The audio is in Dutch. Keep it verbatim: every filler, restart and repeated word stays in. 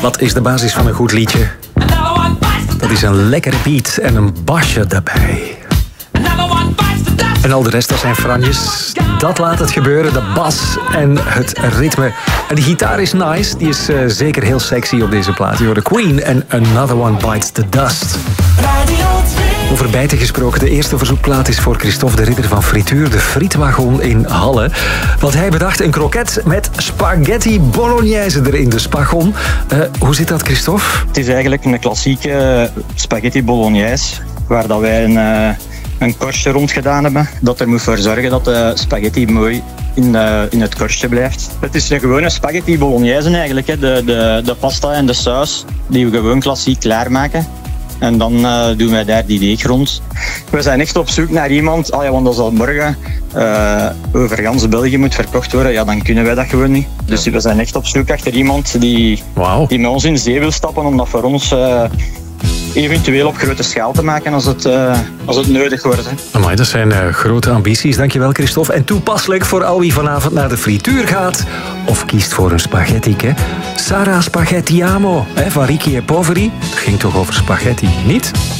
Wat is de basis van een goed liedje? Dat is een lekkere beat en een basje daarbij. En al de rest, dat zijn franjes. Dat laat het gebeuren, de bas en het ritme. En die gitaar is nice, die is uh, zeker heel sexy op deze plaat. Je hoort de Queen en Another One Bites the Dust. Over bijten gesproken, de eerste verzoekplaat is voor Christophe de Ridder van Frituur, de frietwagon in Halle. Want hij bedacht een kroket met spaghetti bolognese erin, de spagon. Uh, hoe zit dat, Christophe? Het is eigenlijk een klassieke spaghetti bolognese, waar dat wij een... Uh... een korstje rond gedaan hebben, dat er moet voor zorgen dat de spaghetti mooi in, de, in het korstje blijft. Het is een gewone spaghetti bolognese eigenlijk, hè. De, de, de pasta en de saus die we gewoon klassiek klaarmaken. En dan uh, doen wij daar die deeg rond. We zijn echt op zoek naar iemand, ah ja, want als dat morgen uh, over gans België moet verkocht worden, ja, dan kunnen wij dat gewoon niet. Dus we zijn echt op zoek achter iemand die, wow. die met ons in zee wil stappen, om dat voor ons... Uh, eventueel op grote schaal te maken als het, uh, als het nodig wordt. Hè. Amai, dat zijn uh, grote ambities. Dankjewel, Christophe. En toepasselijk voor al wie vanavond naar de frituur gaat of kiest voor een spaghetti. Sarà spaghettiamo, hè, van Ricky e Poveri. Het ging toch over spaghetti, niet?